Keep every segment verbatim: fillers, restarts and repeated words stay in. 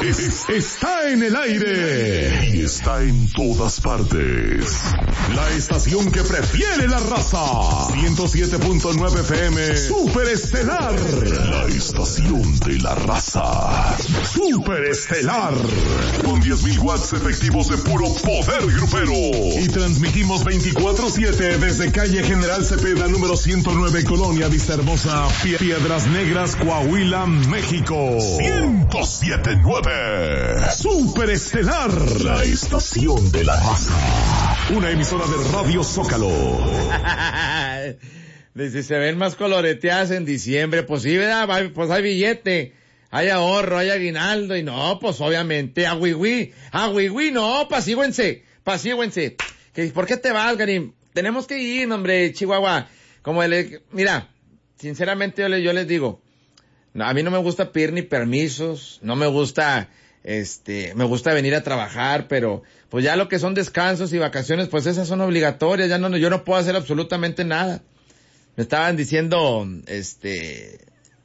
es- está en el aire y está en todas partes. La estación que prefiere la raza. ciento siete punto nueve F M. Super Estelar. La estación de la raza. Super Estelar. Con diez mil watts efectivos de puro poder grupero. Y transmitimos veinticuatro siete desde calle General Cepeda número ciento nueve, Colonia Vista Hermosa, Pie- Piedras Negras, Coahuila, México. ciento siete punto nueve. Super Estelar. La estación de la raza. Una emisora de Radio Zócalo. Si se ven más coloreteadas en diciembre, pues sí, ¿verdad? Pues hay billete, hay ahorro, hay aguinaldo, y no, pues obviamente, agüigüí, agüigüí, no, pasígüense, pasígüense. ¿Que, ¿Por qué te vas, Garim? Tenemos que ir, hombre, Chihuahua. Como el, mira, sinceramente yo les, yo les digo, no, a mí no me gusta pedir ni permisos, no me gusta, este, me gusta venir a trabajar, pero pues ya lo que son descansos y vacaciones, pues esas son obligatorias, ya no, yo no puedo hacer absolutamente nada. Me estaban diciendo, este,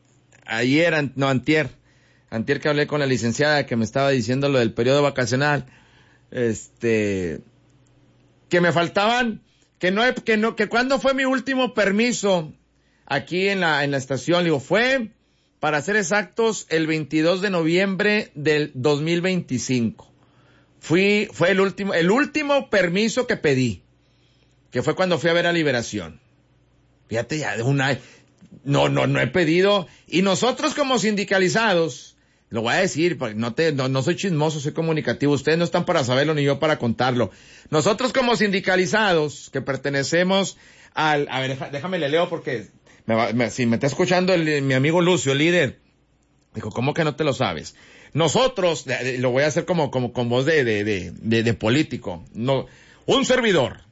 ayer, no, antier, antier que hablé con la licenciada que me estaba diciendo lo del periodo vacacional, este, que me faltaban, que no, que no, que cuándo fue mi último permiso aquí en la, en la estación. Le digo, fue, para ser exactos, el veintidós de noviembre del dos mil veinticinco. Fui, fue el último, el último permiso que pedí, que fue cuando fui a ver a Liberación. Fíjate, ya de una, no, no, no he pedido, y nosotros como sindicalizados, lo voy a decir, porque no te, no, no soy chismoso, soy comunicativo, ustedes no están para saberlo ni yo para contarlo. Nosotros como sindicalizados, que pertenecemos al, a ver, déjame le leo porque, me va, me, si me está escuchando el, mi amigo Lucio, líder, dijo, ¿cómo que no te lo sabes? Nosotros, lo voy a hacer como, como, con voz de, de, de, de, de político, no, un servidor,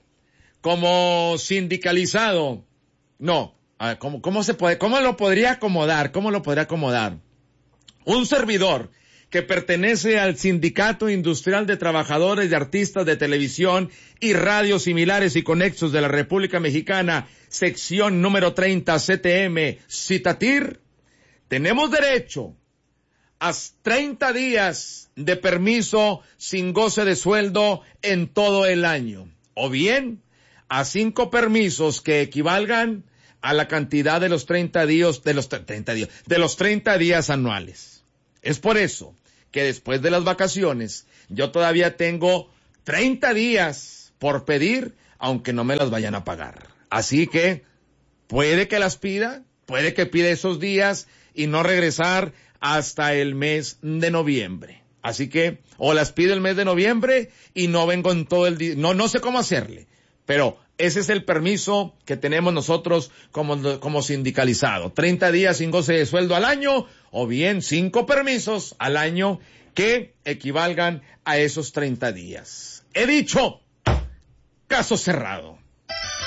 como sindicalizado, no, a ver, ¿cómo, cómo se puede, cómo lo podría acomodar? ¿Cómo lo podría acomodar? Un servidor que pertenece al Sindicato Industrial de Trabajadores y Artistas de Televisión y Radios Similares y Conexos de la República Mexicana, sección número treinta, C T M, Citatir, tenemos derecho a treinta días de permiso sin goce de sueldo en todo el año, o bien a cinco permisos que equivalgan a la cantidad de los treinta días, de los treinta días, de los treinta días anuales. Es por eso que después de las vacaciones, yo todavía tengo treinta días por pedir, aunque no me las vayan a pagar. Así que, puede que las pida, puede que pida esos días y no regresar hasta el mes de noviembre. Así que, o las pido el mes de noviembre y no vengo en todo el día, no, no sé cómo hacerle, pero ese es el permiso que tenemos nosotros como, como sindicalizado. treinta días sin goce de sueldo al año, o bien cinco permisos al año que equivalgan a esos treinta días. He dicho, caso cerrado.